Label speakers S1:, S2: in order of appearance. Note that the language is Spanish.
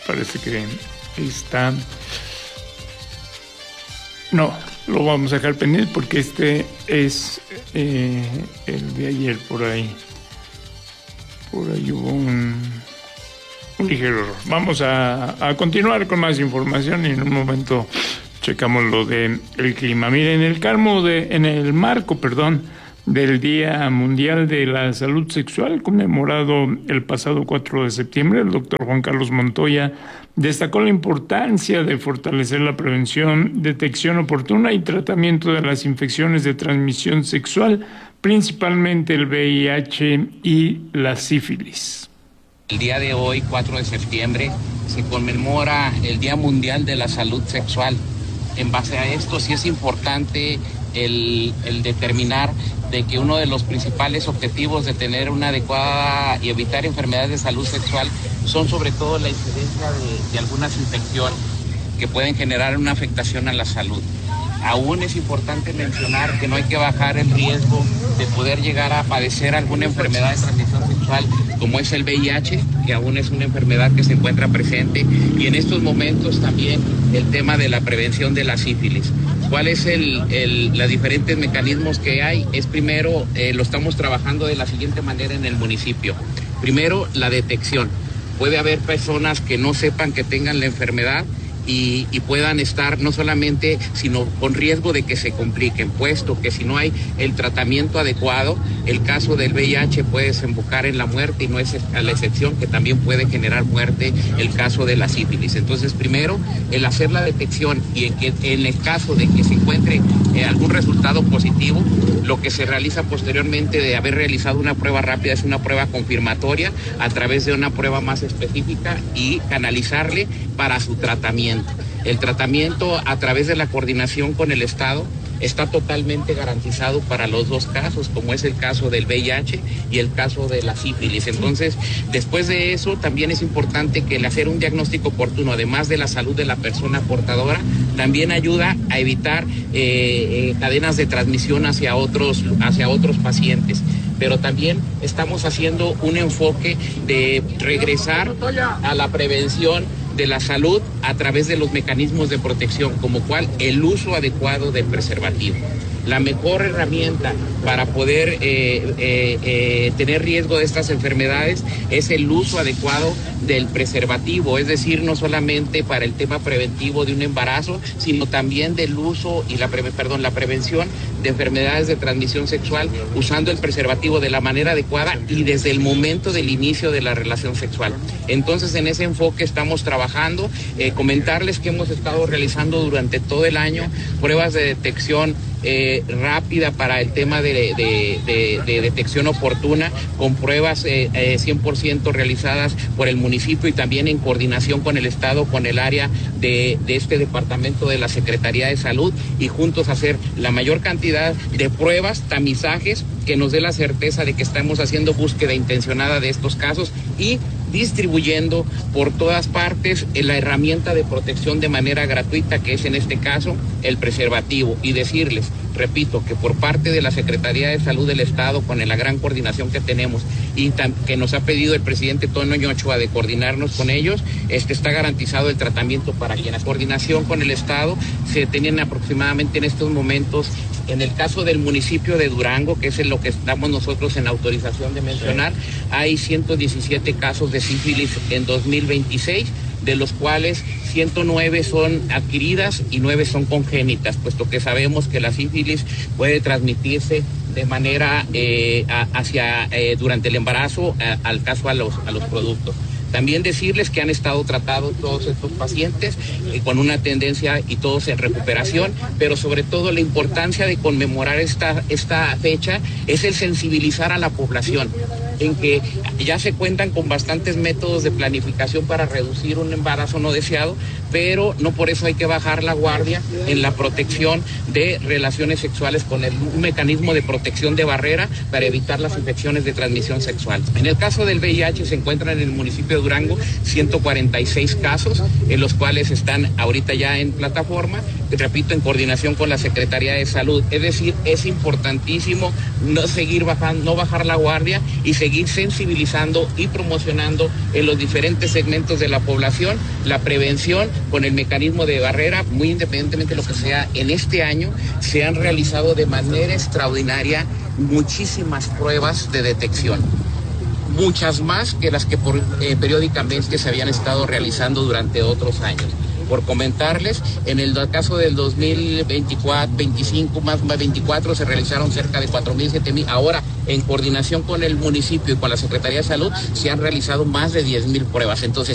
S1: parece que está... No, lo vamos a dejar pendiente porque este es el de ayer, por ahí. Por ahí hubo un ligero error. Vamos a continuar con más información y en un momento checamos lo de el clima. Miren, en el marco del Día Mundial de la Salud Sexual, conmemorado el pasado 4 de septiembre, el doctor Juan Carlos Montoya destacó la importancia de fortalecer la prevención, detección oportuna y tratamiento de las infecciones de transmisión sexual, principalmente el VIH y la sífilis.
S2: El día de hoy, 4 de septiembre, se conmemora el Día Mundial de la Salud Sexual. En base a esto, sí es importante el determinar de que uno de los principales objetivos de tener una adecuada y evitar enfermedades de salud sexual son sobre todo la incidencia de algunas infecciones que pueden generar una afectación a la salud. Aún es importante mencionar que no hay que bajar el riesgo de poder llegar a padecer alguna enfermedad de transmisión sexual como es el VIH, que aún es una enfermedad que se encuentra presente, y en estos momentos también el tema de la prevención de la sífilis. ¿Cuáles los diferentes mecanismos que hay? Es primero, lo estamos trabajando de la siguiente manera en el municipio. Primero, la detección. Puede haber personas que no sepan que tengan la enfermedad y puedan estar no solamente, sino con riesgo de que se compliquen, puesto que si no hay el tratamiento adecuado, el caso del VIH puede desembocar en la muerte y no es a la excepción que también puede generar muerte el caso de la sífilis. Entonces, primero, el hacer la detección y en el caso de que se encuentre algún resultado positivo, lo que se realiza posteriormente de haber realizado una prueba rápida es una prueba confirmatoria a través de una prueba más específica y canalizarle para su tratamiento. El tratamiento a través de la coordinación con el Estado está totalmente garantizado para los dos casos, como es el caso del VIH y el caso de la sífilis. Entonces, después de eso, también es importante que el hacer un diagnóstico oportuno, además de la salud de la persona portadora, también ayuda a evitar cadenas de transmisión hacia otros pacientes. Pero también estamos haciendo un enfoque de regresar a la prevención de la salud a través de los mecanismos de protección, como cual el uso adecuado del preservativo. La mejor herramienta para poder tener riesgo de estas enfermedades es el uso adecuado del preservativo, es decir, no solamente para el tema preventivo de un embarazo, sino también del uso y la prevención de enfermedades de transmisión sexual usando el preservativo de la manera adecuada y desde el momento del inicio de la relación sexual. Entonces, en ese enfoque estamos trabajando. Comentarles que hemos estado realizando durante todo el año pruebas de detección rápida para el tema de detección oportuna, con pruebas 100% realizadas por el municipio y también en coordinación con el Estado, con el área de este departamento de la Secretaría de Salud, y juntos hacer la mayor cantidad de pruebas, tamizajes, que nos dé la certeza de que estamos haciendo búsqueda intencionada de estos casos y distribuyendo por todas partes la herramienta de protección de manera gratuita, que es en este caso el preservativo. Y decirles, repito, que por parte de la Secretaría de Salud del Estado, con la gran coordinación que tenemos y que nos ha pedido el presidente Toño Ochoa de coordinarnos con ellos, está garantizado el tratamiento para quien. La coordinación con el Estado se tienen aproximadamente en estos momentos, en el caso del municipio de Durango, que es en lo que estamos nosotros en autorización de mencionar, hay 117 casos de sífilis en 2026, de los cuales 109 son adquiridas y 9 son congénitas, puesto que sabemos que la sífilis puede transmitirse de manera durante el embarazo, al caso a los productos. También decirles que han estado tratados todos estos pacientes con una tendencia y todos en recuperación, pero sobre todo la importancia de conmemorar esta fecha es el sensibilizar a la población en que ya se cuentan con bastantes métodos de planificación para reducir un embarazo no deseado, pero no por eso hay que bajar la guardia en la protección de relaciones sexuales con un mecanismo de protección de barrera para evitar las infecciones de transmisión sexual. En el caso del VIH se encuentran en el municipio de Durango 146 casos, en los cuales están ahorita ya en plataforma, repito, en coordinación con la Secretaría de Salud. Es decir, es importantísimo no bajar la guardia y seguir seguir sensibilizando y promocionando en los diferentes segmentos de la población la prevención con el mecanismo de barrera. Muy independientemente de lo que sea, en este año se han realizado de manera extraordinaria muchísimas pruebas de detección, muchas más que las que periódicamente se habían estado realizando durante otros años. Por comentarles, en el caso del 2024, 25 más 24, se realizaron cerca de 4.000, 7.000. Ahora, en coordinación con el municipio y con la Secretaría de Salud, se han realizado más de 10.000 pruebas. Entonces,